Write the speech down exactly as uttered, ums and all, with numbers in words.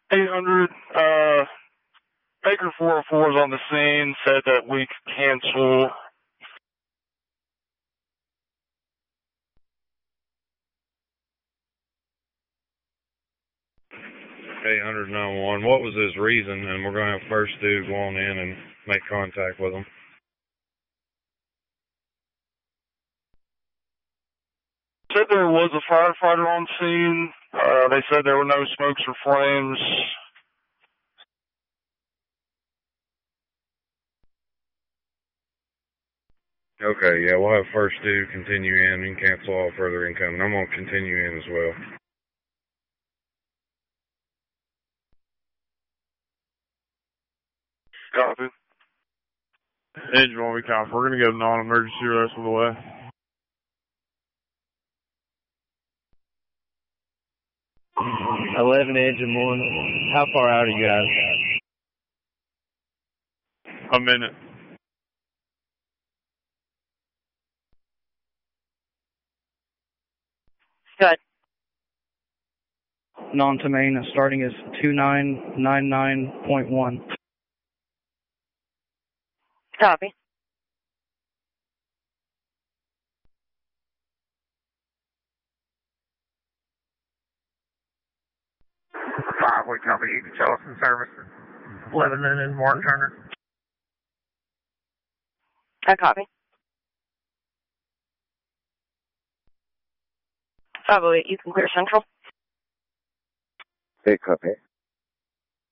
eight hundred, uh, Baker four oh four is on the scene, said that we could cancel. eight hundred nine one one, what was his reason? And we're going to have first due go on in and make contact with him. Said there was a firefighter on scene. Uh, they said there were no smokes or flames. Okay, yeah, we'll have first due continue in and cancel all further incoming. I'm going to continue in as well. Copy. Engine one, we copy. We're going to go non-emergency the rest of the way. eleven engine one. How far out are you guys? A minute. Good. Non-to-main starting is two nine nine nine point one. Copy. Five, we copy. You can show us in service. Lebanon and Mark Turner. I copy. five oh eight, you can clear central. Hey, copy.